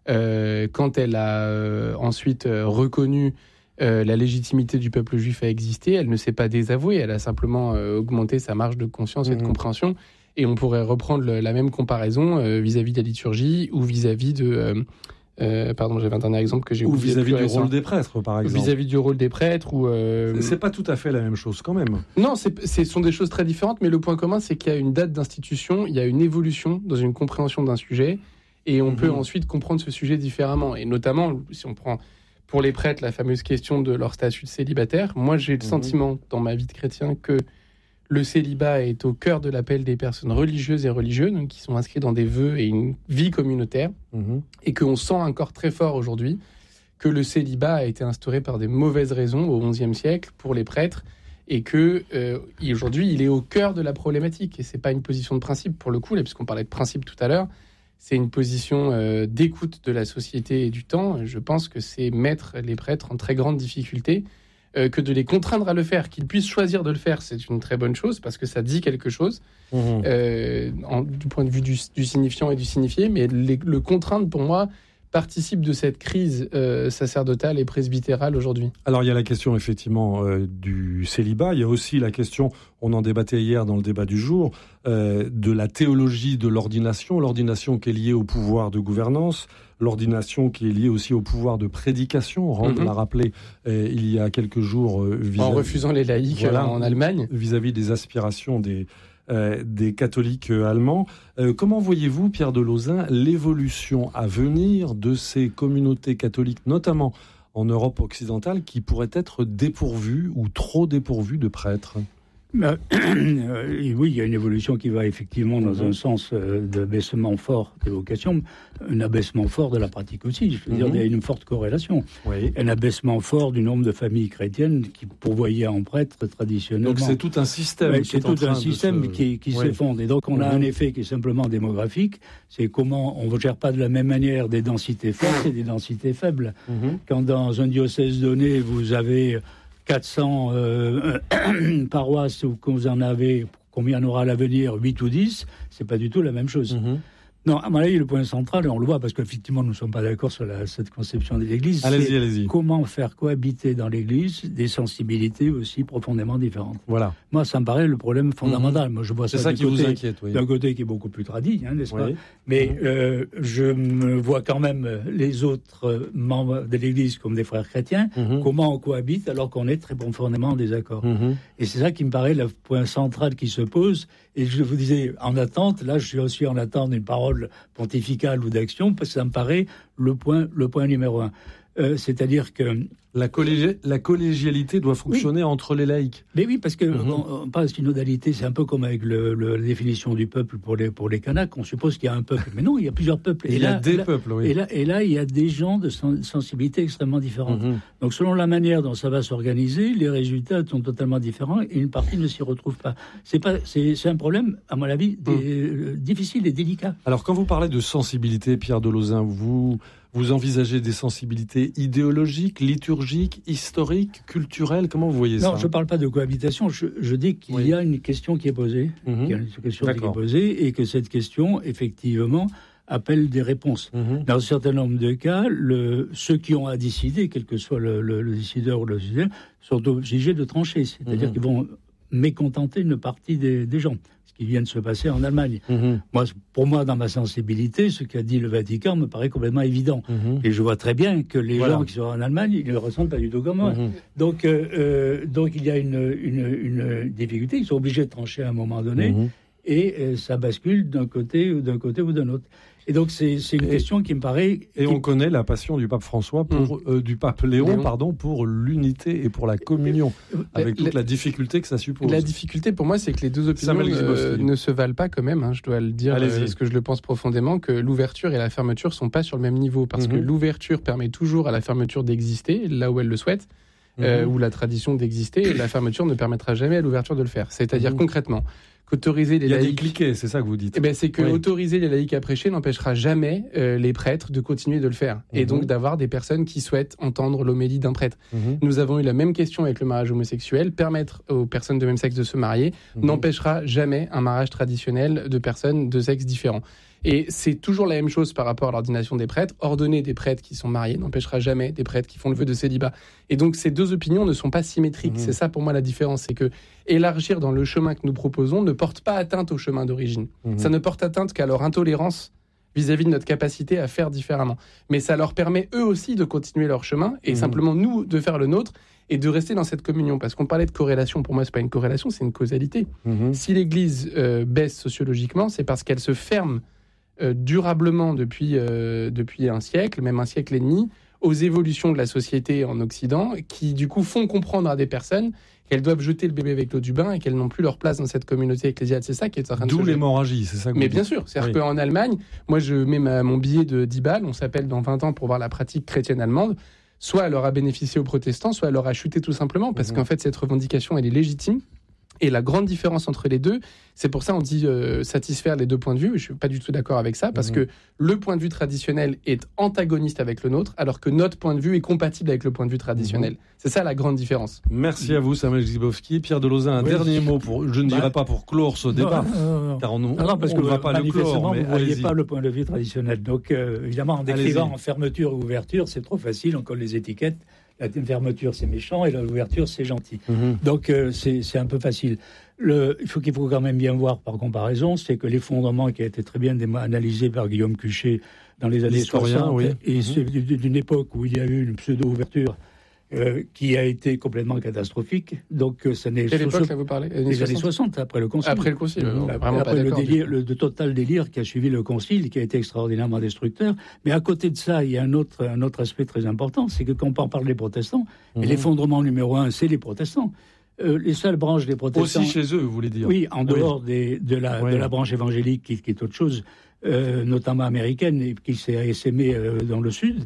Quand elle a ensuite reconnu la légitimité du peuple juif à exister, elle ne s'est pas désavouée, elle a simplement augmenté sa marge de conscience et de compréhension. Et on pourrait reprendre la même comparaison vis-à-vis de la liturgie ou vis-à-vis J'avais un dernier exemple que j'ai Ou oublié. vis-à-vis du rôle des prêtres, par exemple. Vis-à-vis du rôle des prêtres. C'est pas tout à fait la même chose quand même. Non, ce sont des choses très différentes, mais le point commun, c'est qu'il y a une date d'institution, il y a une évolution dans une compréhension d'un sujet, et on peut ensuite comprendre ce sujet différemment. Et notamment, si on prend pour les prêtres la fameuse question de leur statut de célibataire, moi j'ai le sentiment dans ma vie de chrétien que le célibat est au cœur de l'appel des personnes religieuses et religieux, donc qui sont inscrits dans des vœux et une vie communautaire, et qu'on sent encore très fort aujourd'hui que le célibat a été instauré par des mauvaises raisons au XIe siècle pour les prêtres, et que aujourd'hui il est au cœur de la problématique. Et c'est pas une position de principe pour le coup, là, puisqu'on parlait de principe tout à l'heure, c'est une position d'écoute de la société et du temps. Je pense que c'est mettre les prêtres en très grande difficulté, que de les contraindre à le faire, qu'ils puissent choisir de le faire, c'est une très bonne chose parce que ça dit quelque chose du point de vue du signifiant et du signifié, mais le contraindre pour moi participe de cette crise sacerdotale et presbytérale aujourd'hui. Alors il y a la question effectivement du célibat, il y a aussi la question, on en débattait hier dans le débat du jour, de la théologie de l'ordination qui est liée au pouvoir de gouvernance, l'ordination qui est liée aussi au pouvoir de prédication. Rand l'a rappelé il y a quelques jours. En refusant les laïcs en Allemagne. Vis-à-vis des aspirations des catholiques allemands. Comment voyez-vous, Pierre Delauzin, l'évolution à venir de ces communautés catholiques, notamment en Europe occidentale, qui pourraient être dépourvues ou trop dépourvues de prêtres ? Oui, il y a une évolution qui va effectivement dans un sens d'abaissement fort des vocations, un abaissement fort de la pratique aussi. Je veux dire, il y a une forte corrélation. Oui. Un abaissement fort du nombre de familles chrétiennes qui pourvoyaient en prêtres traditionnellement. Donc c'est tout un système. Oui, c'est tout un système qui s'effondre. Et donc on a un effet qui est simplement démographique. C'est comment on ne gère pas de la même manière des densités fortes et des densités faibles. Quand dans un diocèse donné, vous avez 400 paroisses, ou que vous en avez, combien il y en aura à l'avenir, 8 ou 10, c'est pas du tout la même chose. Non, à mon avis, le point central, et on le voit parce qu'effectivement, nous ne sommes pas d'accord sur cette conception de l'Église, allez-y. Comment faire cohabiter dans l'Église des sensibilités aussi profondément différentes. Voilà. Moi, ça me paraît le problème fondamental. Moi, je vois ça qui vous inquiète, d'un côté qui est beaucoup plus tradit, n'est-ce pas ? Mais je me vois quand même les autres membres de l'Église comme des frères chrétiens, comment on cohabite alors qu'on est très profondément en désaccord. Et c'est ça qui me paraît le point central qui se pose. Et je vous disais, en attente, là, je suis aussi en attente d'une parole pontificale ou d'action, parce que ça me paraît le point numéro 1. C'est-à-dire que la collégialité doit fonctionner entre les laïcs. Mais oui, parce que on parle de synodalité, c'est un peu comme avec la définition du peuple pour les Kanaks. On suppose qu'il y a un peuple, mais non, il y a plusieurs peuples. Il y a des peuples, oui. Et là, il y a des gens de sensibilité extrêmement différentes. Donc, selon la manière dont ça va s'organiser, les résultats sont totalement différents et une partie ne s'y retrouve pas. C'est un problème, à mon avis, difficile et délicat. Alors, quand vous parlez de sensibilité, Pierre Delauzin, vous envisagez des sensibilités idéologiques, liturgiques, historiques, culturelles. Comment vous voyez ça ? Non, je ne parle pas de cohabitation. Je dis qu'il y a une question qui est posée. Il y a une question qui est posée et que cette question, effectivement, appelle des réponses. Dans un certain nombre de cas, ceux qui ont à décider, quel que soit le décideur ou le décideur, sont obligés de trancher. C'est-à-dire qu'ils vont mécontenter une partie des gens. Qui vient de se passer en Allemagne. Pour moi, dans ma sensibilité, ce qu'a dit le Vatican me paraît complètement évident. Et je vois très bien que les gens qui sont en Allemagne, ils ne le ressentent pas du tout comme moi. Donc il y a une difficulté. Ils sont obligés de trancher à un moment donné. Et ça bascule d'un côté ou d'un autre. Et donc c'est une question qui me paraît... Et on connaît la passion du pape François, du pape Léon, pour l'unité et pour la communion, avec toute la difficulté que ça suppose. La difficulté pour moi, c'est que les deux opinions ne se valent pas quand même, je dois le dire, parce que je le pense profondément, que l'ouverture et la fermeture ne sont pas sur le même niveau, parce que l'ouverture permet toujours à la fermeture d'exister, là où elle le souhaite, ou la tradition d'exister, et la fermeture ne permettra jamais à l'ouverture de le faire. C'est-à-dire concrètement... qu'autoriser les laïcs... Il y a des cliquets, c'est ça que vous dites. C'est que autoriser les laïcs à prêcher n'empêchera jamais les prêtres de continuer de le faire. Et donc d'avoir des personnes qui souhaitent entendre l'homélie d'un prêtre. Nous avons eu la même question avec le mariage homosexuel. Permettre aux personnes de même sexe de se marier n'empêchera jamais un mariage traditionnel de personnes de sexe différent. Et c'est toujours la même chose par rapport à l'ordination des prêtres. Ordonner des prêtres qui sont mariés n'empêchera jamais des prêtres qui font le vœu de célibat. Et donc ces deux opinions ne sont pas symétriques. C'est ça pour moi la différence. C'est que élargir dans le chemin que nous proposons ne porte pas atteinte au chemin d'origine. Ça ne porte atteinte qu'à leur intolérance vis-à-vis de notre capacité à faire différemment. Mais ça leur permet eux aussi de continuer leur chemin et simplement nous de faire le nôtre et de rester dans cette communion. Parce qu'on parlait de corrélation, pour moi c'est pas une corrélation, c'est une causalité. Si l'Église baisse sociologiquement, c'est parce qu'elle se ferme durablement depuis un siècle, même un siècle et demi, aux évolutions de la société en Occident, qui du coup font comprendre à des personnes qu'elles doivent jeter le bébé avec l'eau du bain et qu'elles n'ont plus leur place dans cette communauté ecclésiale. C'est ça qui est en train de se jouer. D'où l'hémorragie, c'est ça que vous Mais dites. bien sûr, c'est-à-dire qu'en Allemagne, moi je mets mon billet de 10 balles, on s'appelle dans 20 ans pour voir la pratique chrétienne allemande, soit elle aura bénéficié aux protestants, soit elle aura chuté tout simplement, parce qu'en fait cette revendication elle est légitime. Et la grande différence entre les deux, c'est pour ça on dit satisfaire les deux points de vue. Je suis pas du tout d'accord avec ça, parce que le point de vue traditionnel est antagoniste avec le nôtre, alors que notre point de vue est compatible avec le point de vue traditionnel. C'est ça la grande différence. Merci à vous, Samuel Grzybowski. Pierre Delozin, un dernier mot, je ne dirais pas pour clore ce débat, car on parce que ne va pas le clore, mais vous ne voyez allez-y. pas le point de vue traditionnel. Donc, évidemment, en décrivant en fermeture ou ouverture, c'est trop facile, on colle les étiquettes. La fermeture, c'est méchant, et l'ouverture, c'est gentil. Donc, c'est un peu facile. Il faut quand même bien voir, par comparaison, c'est que l'effondrement qui a été très bien analysé par Guillaume Cuchet dans les années 60, et c'est d'une époque où il y a eu une pseudo-ouverture qui a été complètement catastrophique. Donc, ça n'est... Quelle époque, là, vous parlez ? Les années 60, après le Concile. Après le Concile, après le total délire qui a suivi le Concile, qui a été extraordinairement destructeur. Mais à côté de ça, il y a un autre aspect très important, c'est que quand on parle des protestants, et l'effondrement numéro 1, c'est les protestants. Les seules branches des protestants... Aussi chez eux, vous voulez dire ? Oui, en dehors de la branche évangélique, qui est autre chose, notamment américaine, et qui s'est essaimée dans le Sud.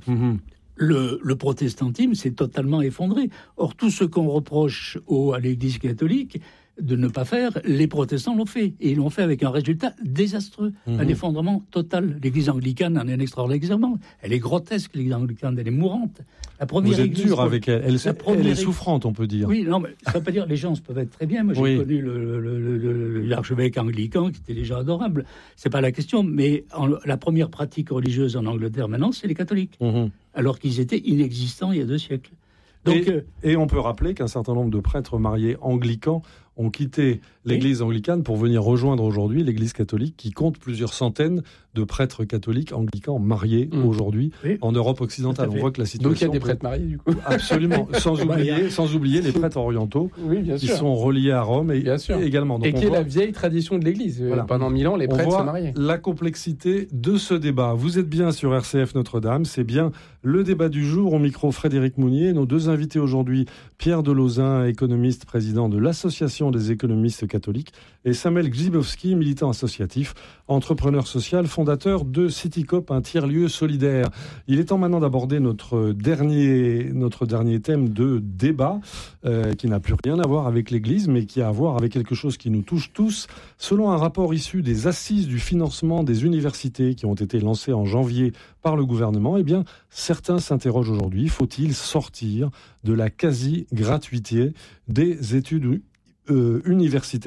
Le protestantisme s'est totalement effondré. Or, tout ce qu'on reproche à l'Église catholique de ne pas faire, les protestants l'ont fait. Et ils l'ont fait avec un résultat désastreux, un effondrement total. L'Église anglicane en est un extraordinaire exemple. Elle est grotesque, l'Église anglicane, elle est mourante. La première Vous êtes église, dur avec elle. Elle est souffrante, on peut dire. Oui, non, mais ça ne veut pas dire les gens peuvent être très bien. Moi, j'ai connu l'archevêque anglican qui était déjà adorable. C'est pas la question. Mais la première pratique religieuse en Angleterre maintenant, c'est les catholiques. Alors qu'ils étaient inexistants il y a 2 siècles. Donc, et on peut rappeler qu'un certain nombre de prêtres mariés anglicans ont quitté l'église anglicane pour venir rejoindre aujourd'hui l'église catholique, qui compte plusieurs centaines de prêtres catholiques anglicans mariés aujourd'hui en Europe occidentale. On voit que la situation... Donc il y a des prêtres mariés, du coup. Absolument, sans oublier les prêtres orientaux qui sont reliés à Rome et également. Donc et qui est la vieille tradition de l'église. Pendant 1000 ans, les prêtres se mariaient. La complexité de ce débat. Vous êtes bien sur RCF Notre-Dame, c'est bien le débat du jour. Au micro, Frédéric Mounier. Nos 2 invités aujourd'hui, Pierre Delozin, économiste, président de l'Association des économistes catholiques, et Samuel Grzybowski, militant associatif, entrepreneur social, fondateur de Citycoop, un tiers-lieu solidaire. Il est temps maintenant d'aborder notre dernier thème de débat, qui n'a plus rien à voir avec l'Église, mais qui a à voir avec quelque chose qui nous touche tous. Selon un rapport issu des assises du financement des universités qui ont été lancées en janvier par le gouvernement, eh bien, certains s'interrogent aujourd'hui, faut-il sortir de la quasi-gratuité des études universitaires ?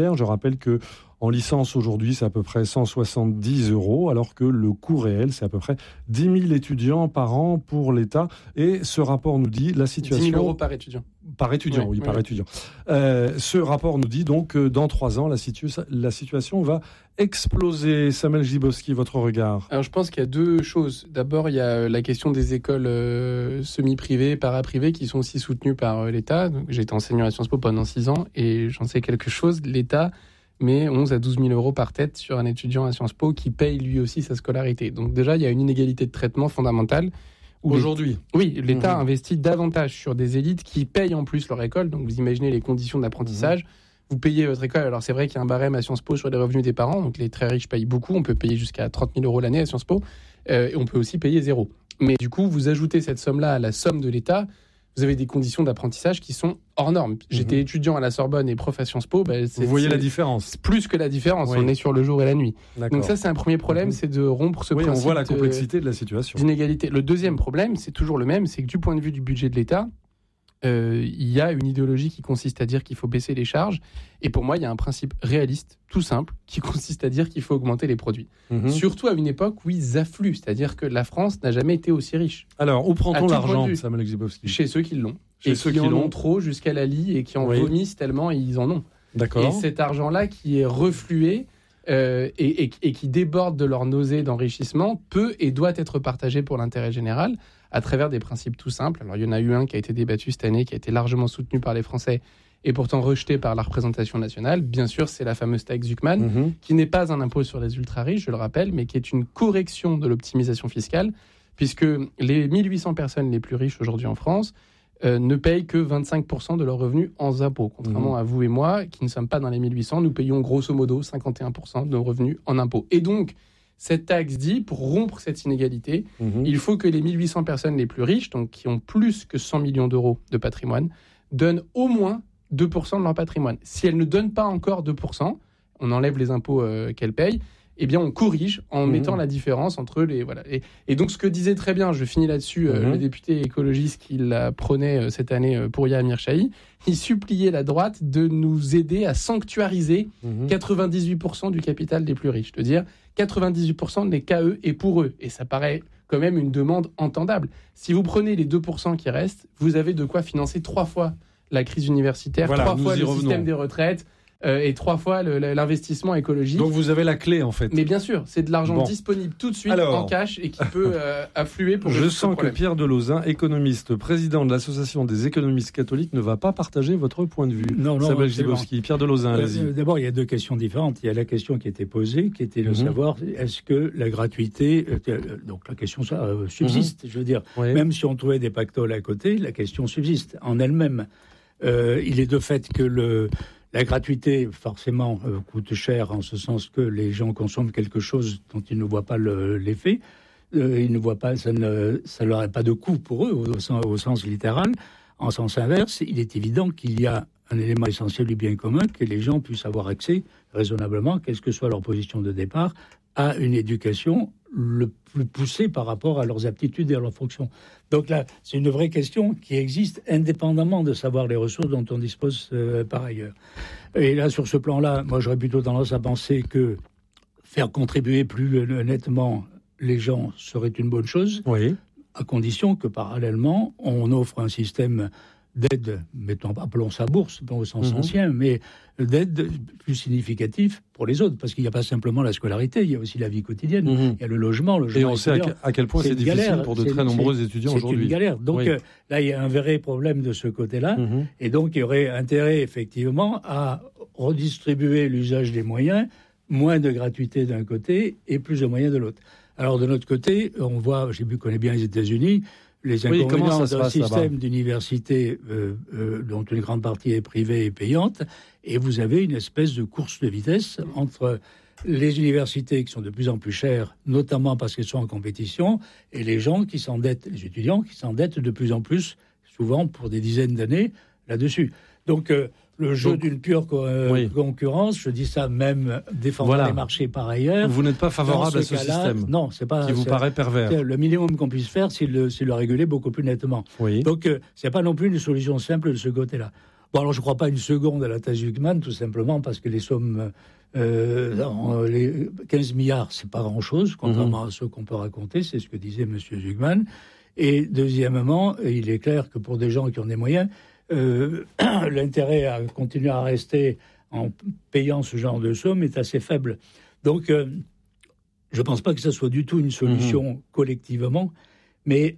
Je rappelle que en licence aujourd'hui, c'est à peu près 170 €, alors que le coût réel, c'est à peu près 10 000 étudiants par an pour l'État. Et ce rapport nous dit la situation... 10 000 € par étudiant. Par étudiant, par étudiant. Ce rapport nous dit donc que dans 3 ans, la situation va exploser. Samuel Grzybowski, votre regard ? Alors je pense qu'il y a 2 choses. D'abord, il y a la question des écoles semi-privées, paraprivées, qui sont aussi soutenues par l'État. Donc, j'ai été enseignant à Sciences Po pendant 6 ans et j'en sais quelque chose. L'État met 11 à 12 000 € par tête sur un étudiant à Sciences Po qui paye lui aussi sa scolarité. Donc déjà, il y a une inégalité de traitement fondamentale. Aujourd'hui ? Oui, l'État investit davantage sur des élites qui payent en plus leur école. Donc vous imaginez les conditions d'apprentissage. Vous payez votre école. Alors c'est vrai qu'il y a un barème à Sciences Po sur les revenus des parents. Donc les très riches payent beaucoup. On peut payer jusqu'à 30 000 € l'année à Sciences Po. Et on peut aussi payer 0. Mais du coup, vous ajoutez cette somme-là à la somme de l'État. Vous avez des conditions d'apprentissage qui sont hors normes. J'étais étudiant à la Sorbonne et prof à Sciences Po. Vous voyez la différence ? Plus que la différence. On est sur le jour et la nuit. Donc ça, c'est un premier problème, c'est de rompre ce principe. On voit la complexité de la situation. D'inégalité. Le deuxième problème, c'est toujours le même, c'est que du point de vue du budget de l'État, il y a une idéologie qui consiste à dire qu'il faut baisser les charges. Et pour moi, il y a un principe réaliste, tout simple, qui consiste à dire qu'il faut augmenter les produits. Surtout à une époque où ils affluent. C'est-à-dire que la France n'a jamais été aussi riche. Alors, où prend-on l'argent, Samuel Grzybowski ? Chez ceux qui l'ont. Et ceux qui en ont trop jusqu'à la lie et qui en vomissent tellement ils en ont. D'accord. Et cet argent-là qui est reflué et qui débordent de leur nausée d'enrichissement peut et doit être partagé pour l'intérêt général à travers des principes tout simples. Alors il y en a eu un qui a été débattu cette année, qui a été largement soutenu par les Français et pourtant rejeté par la représentation nationale. Bien sûr, c'est la fameuse taxe Zuckman, qui n'est pas un impôt sur les ultra-riches, je le rappelle, mais qui est une correction de l'optimisation fiscale, puisque les 1800 personnes les plus riches aujourd'hui en France ne payent que 25% de leurs revenus en impôts. Contrairement à vous et moi, qui ne sommes pas dans les 1800, nous payons grosso modo 51% de nos revenus en impôts. Et donc, cette taxe dit, pour rompre cette inégalité, il faut que les 1800 personnes les plus riches, donc qui ont plus que 100 millions d'euros de patrimoine, donnent au moins 2% de leur patrimoine. Si elles ne donnent pas encore 2%, on enlève les impôts qu'elles payent, eh bien on corrige en mettant la différence entre les... Voilà. Et donc ce que disait très bien, je finis là-dessus, le député écologiste qui la prônait cette année, Pouria Amirchahi, il suppliait la droite de nous aider à sanctuariser 98% du capital des plus riches. C'est-à-dire 98% n'est qu'à eux et pour eux. Et ça paraît quand même une demande entendable. Si vous prenez les 2% qui restent, vous avez de quoi financer 3 fois la crise universitaire, 3 fois le système des retraites, et 3 fois l'investissement écologique. Donc vous avez la clé en fait. Mais bien sûr, c'est de l'argent disponible tout de suite en cash et qui peut affluer pour... Je sens que Pierre Delauzin, économiste, président de l'Association des économistes catholiques, ne va pas partager votre point de vue. Non, Sabel Zibowski. Pierre Delauzin, allez-y. D'abord, il y a 2 questions différentes. Il y a la question qui était posée, qui était de savoir est-ce que la gratuité... donc la question subsiste, je veux dire. Même si on trouvait des pactoles à côté, la question subsiste en elle-même. Il est de fait que la gratuité, forcément, coûte cher en ce sens que les gens consomment quelque chose dont ils ne voient pas l'effet. Ils ne voient pas, ça n'aurait pas de coût pour eux au sens littéral. En sens inverse, il est évident qu'il y a un élément essentiel du bien commun, que les gens puissent avoir accès raisonnablement, quelle que soit leur position de départ, à une éducation le plus poussée par rapport à leurs aptitudes et à leurs fonctions. Donc là, c'est une vraie question qui existe indépendamment de savoir les ressources dont on dispose par ailleurs. Et là, sur ce plan-là, moi, j'aurais plutôt tendance à penser que faire contribuer plus nettement les gens serait une bonne chose, à condition que, parallèlement, on offre un système d'aide, appelons ça bourse, au sens ancien, mais d'aide plus significatif pour les autres, parce qu'il n'y a pas simplement la scolarité, il y a aussi la vie quotidienne, il y a le logement. Et on sait à quel point c'est difficile pour de très nombreux étudiants aujourd'hui. C'est une galère. Donc là, il y a un vrai problème de ce côté-là, et donc il y aurait intérêt, effectivement, à redistribuer l'usage des moyens, moins de gratuité d'un côté et plus de moyens de l'autre. Alors, de notre côté, on voit, je connais bien les États-Unis, les inconvénients d'un système d'université dont une grande partie est privée et payante, et vous avez une espèce de course de vitesse entre les universités qui sont de plus en plus chères, notamment parce qu'elles sont en compétition, et les gens qui s'endettent, les étudiants qui s'endettent de plus en plus, souvent pour des dizaines d'années, là-dessus. Donc, le jeu d'une pure concurrence, je dis ça même défendant les marchés par ailleurs. Vous n'êtes pas favorable à ce système? Non, c'est pas. Qui vous paraît pervers? Le minimum qu'on puisse faire, c'est le réguler beaucoup plus nettement. Donc, c'est pas non plus une solution simple de ce côté-là. Bon, alors je ne crois pas une seconde à la taxe Zuckman, tout simplement parce que les sommes, les 15 milliards, c'est pas grand-chose, contrairement à ce qu'on peut raconter, c'est ce que disait M. Zuckman. Et deuxièmement, il est clair que pour des gens qui ont des moyens, l'intérêt à continuer à rester en payant ce genre de somme est assez faible. Donc, je ne pense pas que ça soit du tout une solution collectivement, mais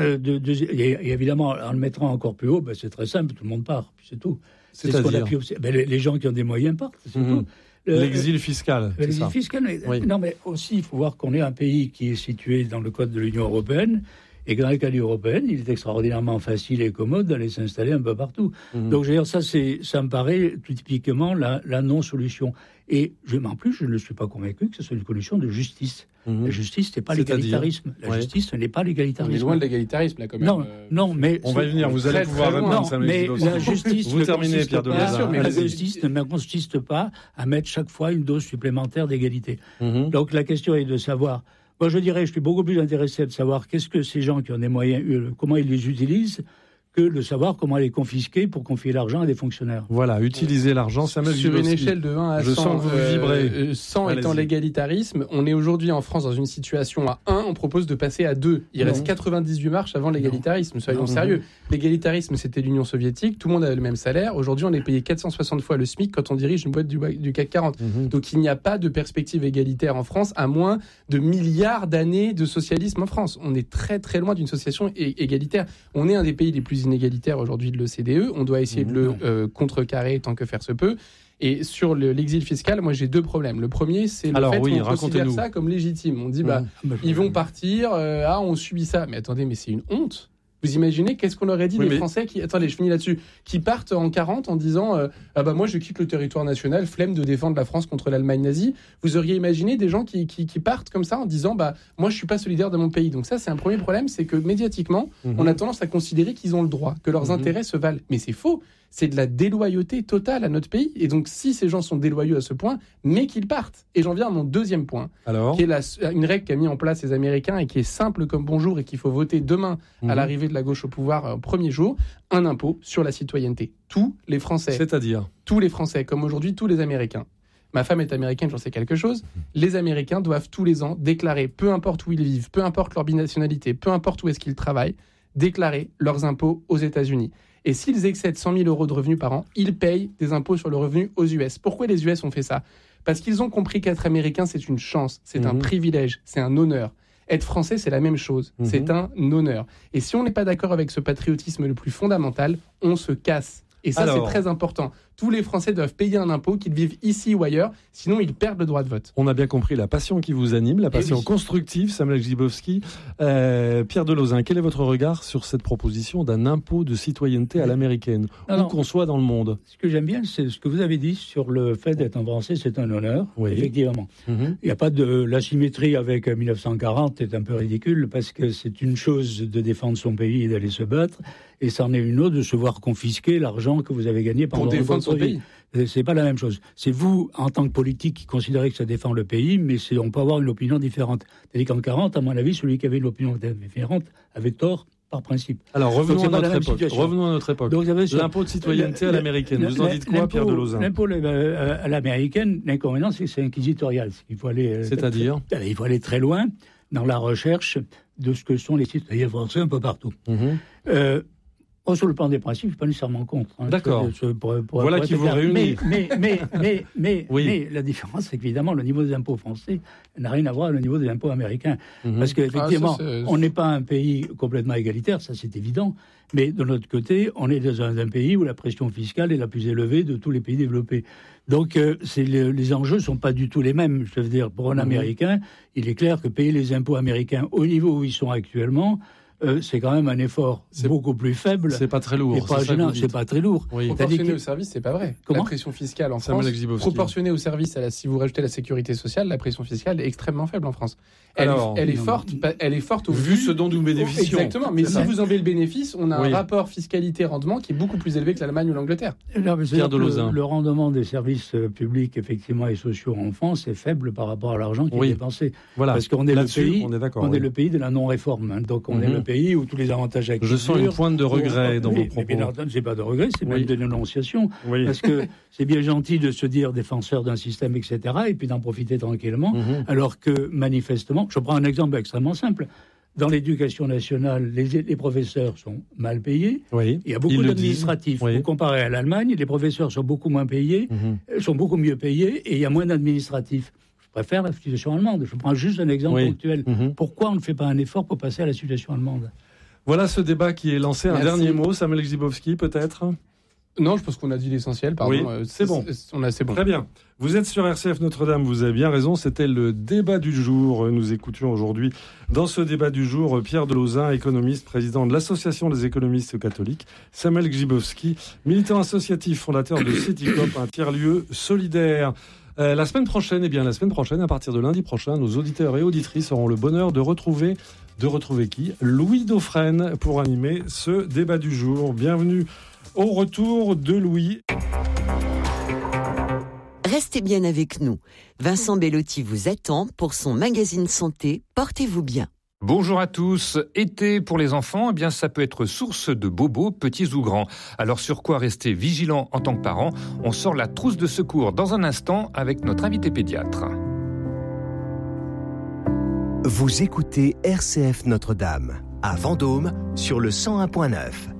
et évidemment, en le mettant encore plus haut, c'est très simple, tout le monde part, c'est tout. C'est ce qu'on a pu observer. Les gens qui ont des moyens partent, c'est tout. L'exil fiscal. L'exil fiscal, non, mais aussi, il faut voir qu'on est un pays qui est situé dans le code de l'Union européenne, et que dans les cas de l'Union européenne, il est extraordinairement facile et commode d'aller s'installer un peu partout. Donc, je veux dire, ça me paraît tout typiquement la non-solution. Et en plus, je ne suis pas convaincu que ce soit une solution de justice. La justice, ce n'est pas l'égalitarisme. La justice, ce n'est pas l'égalitarisme. On est loin de l'égalitarisme, là, quand même. Non, mais... On va y venir, vous allez pouvoir répondre. Non, mais la justice... Vous terminez, Pierre Delauzin. La justice ne consiste pas à mettre chaque fois une dose supplémentaire d'égalité. Donc, la question est de savoir... Moi, je dirais, je suis beaucoup plus intéressé de savoir qu'est-ce que ces gens qui ont des moyens, comment ils les utilisent, que de savoir comment les confisquer pour confier l'argent à des fonctionnaires. Voilà, utiliser l'argent, ça me sur une échelle de 1 à 100, je sens que vous vibrez. 100 Allez-y. étant l'égalitarisme, on est aujourd'hui en France dans une situation à 1, on propose de passer à 2. Il reste 98 marches avant l'égalitarisme, soyons sérieux. L'égalitarisme, c'était l'Union soviétique, tout le monde avait le même salaire. Aujourd'hui, on est payé 460 fois le SMIC quand on dirige une boîte du CAC 40. Donc il n'y a pas de perspective égalitaire en France, à moins de milliards d'années de socialisme en France. On est très très loin d'une société égalitaire. On est un des pays les plus inégalitaires aujourd'hui de l'OCDE. On doit essayer de le contrecarrer tant que faire se peut. Et sur l'exil fiscal, moi j'ai deux problèmes. Le premier, c'est le fait qu'on considère ça comme légitime. On dit, ils vont partir, on subit ça. Mais attendez, mais c'est une honte. Vous imaginez qu'est-ce qu'on aurait dit des Français qui... Attendez, je finis là-dessus. Qui partent en 40 en disant moi je quitte le territoire national, flemme de défendre la France contre l'Allemagne nazie. Vous auriez imaginé des gens qui partent comme ça en disant moi je suis pas solidaire de mon pays. Donc ça c'est un premier problème, c'est que médiatiquement on a tendance à considérer qu'ils ont le droit, que leurs intérêts se valent. Mais c'est faux. C'est de la déloyauté totale à notre pays. Et donc, si ces gens sont déloyaux à ce point, mais qu'ils partent. Et j'en viens à mon deuxième point, qui est une règle qu'a mis en place les Américains et qui est simple comme bonjour et qu'il faut voter demain à l'arrivée de la gauche au pouvoir au premier jour, un impôt sur la citoyenneté. Tous les Français. C'est-à-dire ? Tous les Français, comme aujourd'hui tous les Américains. Ma femme est américaine, j'en sais quelque chose. Les Américains doivent tous les ans déclarer, peu importe où ils vivent, peu importe leur binationalité, peu importe où est-ce qu'ils travaillent, déclarer leurs impôts aux États-Unis. Et s'ils excèdent 100 000 euros de revenus par an, ils payent des impôts sur le revenu aux US. Pourquoi les US ont fait ça ? Parce qu'ils ont compris qu'être américain, c'est une chance, c'est un privilège, c'est un honneur. Être français, c'est la même chose, c'est un honneur. Et si on n'est pas d'accord avec ce patriotisme le plus fondamental, on se casse. Et ça, c'est très important. Tous les Français doivent payer un impôt, qu'ils vivent ici ou ailleurs, sinon ils perdent le droit de vote. On a bien compris la passion qui vous anime, la passion constructive, Samuel Grzybowski. Pierre Delauzin, quel est votre regard sur cette proposition d'un impôt de citoyenneté à l'américaine, où qu'on soit dans le monde ? Ce que j'aime bien, c'est ce que vous avez dit sur le fait d'être un Français, c'est un honneur, effectivement. Il n'y a pas de l'asymétrie avec 1940, c'est un peu ridicule, parce que c'est une chose de défendre son pays et d'aller se battre, et c'en est une autre de se voir confisquer l'argent que vous avez gagné pendant défendre son pays. C'est pas la même chose. C'est vous, en tant que politique, qui considérez que ça défend le pays, mais on peut avoir une opinion différente. C'est-à-dire qu'en 40, à mon avis, celui qui avait une opinion différente avait tort par principe. Alors revenons à notre époque. Donc, l'impôt de citoyenneté à l'américaine. Vous en dites quoi, Pierre Delauzin ? L'impôt à l'américaine, l'inconvénient, c'est que c'est inquisitorial. Il faut aller, c'est-à-dire il faut aller très loin dans la recherche de ce que sont les citoyens français un peu partout. Sur le plan des principes, je ne suis pas nécessairement contre. D'accord. Voilà qui vous réunit. Mais la différence, c'est qu'évidemment, le niveau des impôts français n'a rien à voir avec le niveau des impôts américains. Parce qu'effectivement, on n'est pas un pays complètement égalitaire, ça c'est évident. Mais de l'autre côté, on est dans un pays où la pression fiscale est la plus élevée de tous les pays développés. Donc, les enjeux ne sont pas du tout les mêmes. Je veux dire, pour un Américain, il est clair que payer les impôts américains au niveau où ils sont actuellement, c'est quand même un effort beaucoup plus faible. C'est pas très lourd. C'est pas très lourd. Proportionné au service, c'est pas vrai. La pression fiscale en France, proportionnée au service, si vous rajoutez la sécurité sociale, la pression fiscale est extrêmement faible en France. Elle est forte au vu ce dont nous bénéficions. Exactement. Mais si vous enlevez le bénéfice, on a un rapport fiscalité-rendement qui est beaucoup plus élevé que l'Allemagne ou l'Angleterre. Pierre Delauzin. Le rendement des services publics, effectivement, et sociaux en France est faible par rapport à l'argent qui est dépensé. Voilà. Parce qu'on est le pays de la non-réforme. Donc on est le pays où tous les avantages acquis. Je sens une pointe de regret dans vos propos. Mais c'est pas de regret, c'est même de dénonciation. Parce que c'est bien gentil de se dire défenseur d'un système, etc., et puis d'en profiter tranquillement, alors que manifestement, je prends un exemple extrêmement simple. Dans l'éducation nationale, les professeurs sont mal payés. Il y a beaucoup d'administratifs. Vous comparez à l'Allemagne, les professeurs sont beaucoup moins payés, sont beaucoup mieux payés, et il y a moins d'administratifs. Je préfère la situation allemande. Je prends juste un exemple ponctuel. Pourquoi on ne fait pas un effort pour passer à la situation allemande ? Voilà ce débat qui est lancé. Un dernier mot, Samuel Grzybowski, peut-être ? Non, je pense qu'on a dit l'essentiel. Pardon. C'est bon. C'est bon. Très bien. Vous êtes sur RCF Notre-Dame, vous avez bien raison. C'était le débat du jour. Nous écoutions aujourd'hui, dans ce débat du jour, Pierre Delauzin, économiste, président de l'Association des économistes catholiques, Samuel Grzybowski, militant associatif, fondateur de CityCop, un tiers-lieu solidaire. La semaine prochaine, à partir de lundi prochain, nos auditeurs et auditrices auront le bonheur de retrouver qui ? Louis Dauphren pour animer ce débat du jour. Bienvenue au retour de Louis. Restez bien avec nous. Vincent Bellotti vous attend pour son magazine santé. Portez-vous bien. Bonjour à tous. Été pour les enfants, eh bien ça peut être source de bobos, petits ou grands. Alors sur quoi rester vigilant en tant que parent? On sort la trousse de secours dans un instant avec notre invité pédiatre. Vous écoutez RCF Notre-Dame, à Vendôme, sur le 101.9.